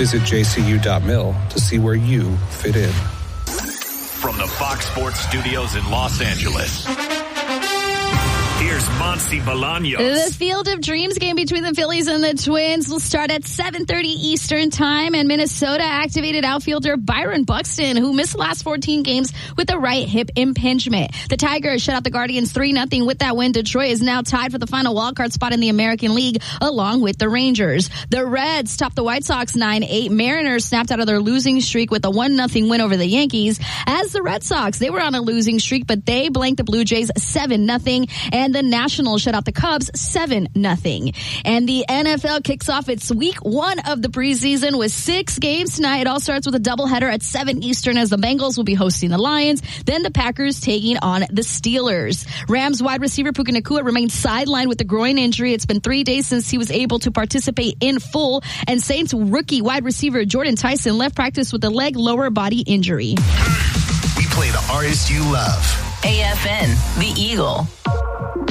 Visit jcu.mil to see where you fit in. From the Fox Sports Studios in Los Angeles, here's Monty Bolaños. The Field of Dreams game between the Phillies and the Twins will start at 7:30 Eastern time, and Minnesota activated outfielder Byron Buxton, who missed the last 14 games with a right hip impingement. The Tigers shut out the Guardians 3-0. With that win, Detroit is now tied for the final wildcard spot in the American League, along with the Rangers. The Reds topped the White Sox 9-8. Mariners snapped out of their losing streak with a 1-0 win over the Yankees. As the Red Sox, they were on a losing streak, but they blanked the Blue Jays 7-0, and the Nationals shut out the Cubs 7-0. And the NFL kicks off its week 1 of the preseason with 6 games tonight. It all starts with a doubleheader at 7 Eastern as the Bengals will be hosting the Lions. Then the Packers taking on the Steelers. Rams wide receiver Puka Nacua remains sidelined with a groin injury. It's been 3 days since he was able to participate in full. And Saints rookie wide receiver Jordan Tyson left practice with a leg lower body injury. We play the artists you love. AFN, The Eagle.